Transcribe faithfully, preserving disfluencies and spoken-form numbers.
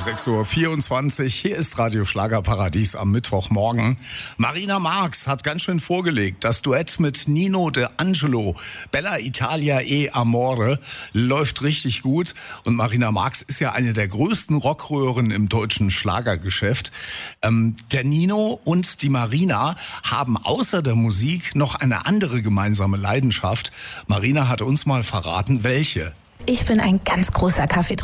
sechs Uhr vierundzwanzig, hier ist Radio Schlagerparadies am Mittwochmorgen. Marina Marx hat ganz schön vorgelegt. Das Duett mit Nino De Angelo, Bella Italia e Amore, läuft richtig gut. Und Marina Marx ist ja eine der größten Rockröhren im deutschen Schlagergeschäft. Ähm, der Nino und die Marina haben außer der Musik noch eine andere gemeinsame Leidenschaft. Marina hat uns mal verraten, welche. Ich bin ein ganz großer Kaffeetrinker.